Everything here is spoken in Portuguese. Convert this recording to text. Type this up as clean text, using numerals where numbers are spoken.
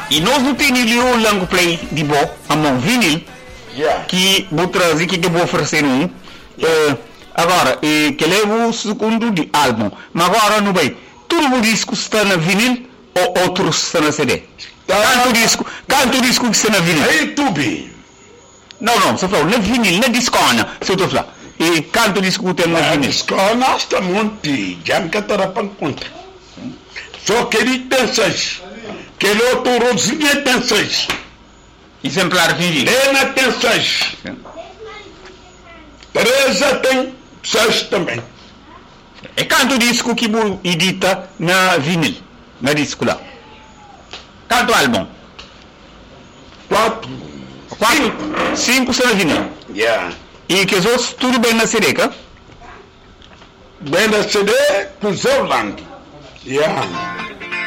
E nós não temos o long play de bom, a mão vinil, que vou trazer, que vou oferecer um. Agora, que levo o segundo de álbum. Mas agora não vai. Tudo o disco está na vinil ou outro está na CD? Canto disco que está na vinil. Aí, Tubi. Não, você falou, na vinil, na discona, se eu estou falando. E canto disco que tem na vinil. Discona está muito, já me catarapan conta. Só que ele tem 6. Que ele outro rosinha tem 6. Exemplar vinil. Lena tem 6. Teresa tem 6 também. E canto disco que edita na vinil, na disco lá. Canto álbum. 4. 5 são na vinil. E que os outros tudo bem na CD, cara? Bem na CD, com Zerland.